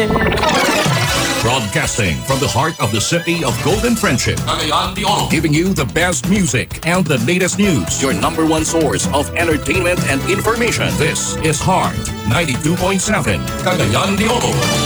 Broadcasting from the heart of the city of Golden Friendship, Cagayan de Oro, giving you the best music and the latest news. Your number one source of entertainment and information. This is Heart 92.7, Cagayan de Oro.